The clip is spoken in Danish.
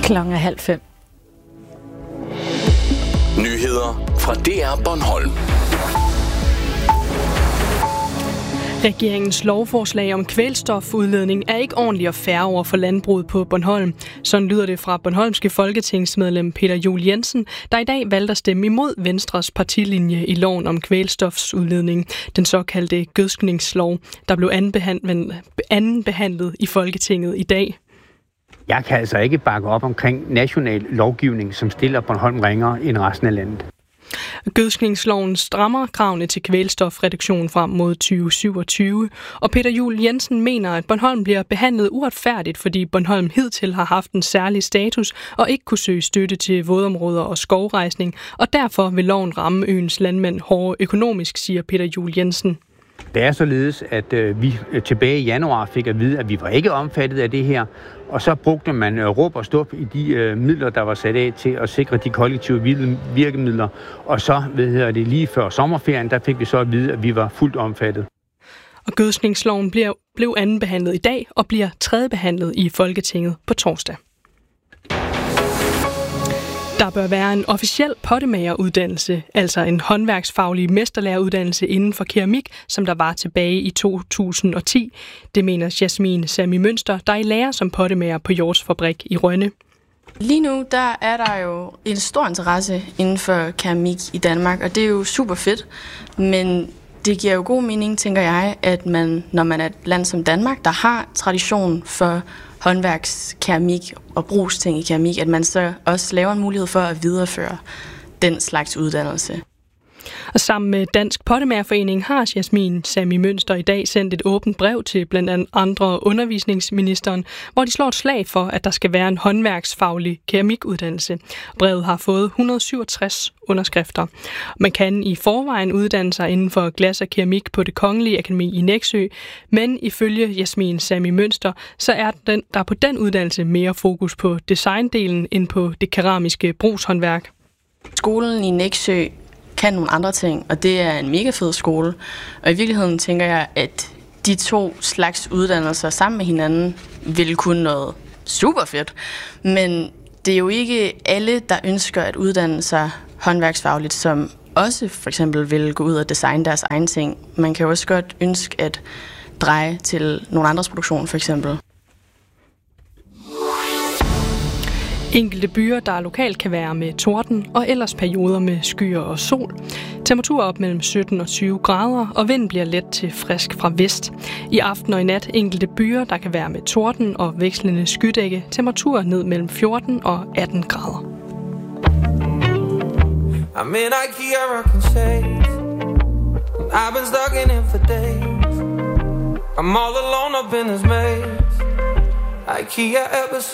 Klokken er 4:30. Nyheder fra DR Bornholm. Regeringens lovforslag om kvælstofudledning er ikke ordentligt og fair over for landbruget på Bornholm. Sådan lyder det fra bornholmske folketingsmedlem Peter Juel Jensen, der i dag valgte at stemme imod Venstres partilinje i loven om kvælstofsudledning, den såkaldte gødskningslov, der blev andenbehandlet i Folketinget i dag. Jeg kan altså ikke bakke op omkring national lovgivning, som stiller Bornholm ringere end resten af landet. Gødskningsloven strammer kravene til kvælstofreduktion frem mod 2027, og Peter Juel Jensen mener, at Bornholm bliver behandlet uretfærdigt, fordi Bornholm hidtil har haft en særlig status og ikke kunne søge støtte til vådområder og skovrejsning, og derfor vil loven ramme øens landmænd hårdere økonomisk, siger Peter Juel Jensen. Det er således, at vi tilbage i januar fik at vide, at vi var ikke omfattet af det her, og så brugte man råb og stop i de midler, der var sat af til at sikre de kollektive virkemidler, og så lige før sommerferien, der fik vi så at vide, at vi var fuldt omfattet. Og gødskningsloven blev andenbehandlet i dag og bliver tredjebehandlet i Folketinget på torsdag. Der bør være en officiel pottemageruddannelse, altså en håndværksfaglig mesterlæreruddannelse inden for keramik, som der var tilbage i 2010. Det mener Jasmin Sami Mønster, der er i lære som pottemager på Hjorts Fabrik i Rønne. Lige nu der er der jo en stor interesse inden for keramik i Danmark, og det er jo super fedt, men det giver jo god mening, tænker jeg, at man, når man er et land som Danmark, der har tradition for håndværkskeramik og brugsting i keramik, at man så også laver en mulighed for at videreføre den slags uddannelse. Og sammen med Dansk Pottemagerforening har Jasmin Sami Mønster i dag sendt et åbent brev til blandt andet andre undervisningsministeren, hvor de slår et slag for, at der skal være en håndværksfaglig keramikuddannelse. Brevet har fået 167 underskrifter. Man kan i forvejen uddanne sig inden for glas og keramik på Det Kongelige Akademi i Nexø, men ifølge Jasmin Sami Mønster, så er der på den uddannelse mere fokus på designdelen end på det keramiske brugshåndværk. Skolen i Nexø kan nogle andre ting, og det er en mega fed skole. Og i virkeligheden tænker jeg, at de to slags uddannelser sammen med hinanden vil kunne noget super fedt. Men det er jo ikke alle, der ønsker at uddanne sig håndværksfagligt, som også for eksempel vil gå ud og designe deres egen ting. Man kan jo også godt ønske at dreje til nogle andres produktion, for eksempel. Enkelte byer, der lokalt kan være med torden, og ellers perioder med skyer og sol. Temperatur op mellem 17 og 20 grader, og vinden bliver let til frisk fra vest. I aften og i nat enkelte byer, der kan være med torden og vekslende skydække. Temperatur ned mellem 14 og 18 grader. I'm in IKEA rocking shades. I've been stuck in it for days. I'm all alone up in this maze. IKEA episode.